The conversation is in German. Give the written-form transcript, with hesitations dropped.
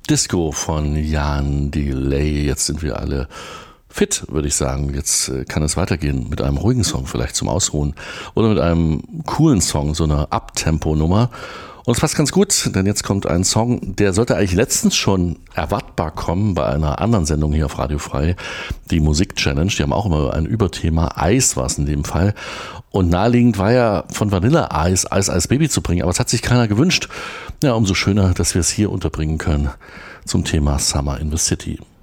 Disco von Jan Delay. Jetzt sind wir alle fit, würde ich sagen. Jetzt kann es weitergehen mit einem ruhigen Song vielleicht zum Ausruhen oder mit einem coolen Song, so eine Uptempo-Nummer. Und es passt ganz gut, denn jetzt kommt ein Song, der sollte eigentlich letztens schon erwartbar kommen bei einer anderen Sendung hier auf Radio Frei, die Musik-Challenge. Die haben auch immer ein Überthema, Eis war es in dem Fall. Und naheliegend war ja von Vanilleeis Eis Eis Baby zu bringen, aber es hat sich keiner gewünscht. Ja, umso schöner, dass wir es hier unterbringen können zum Thema Summer in the City.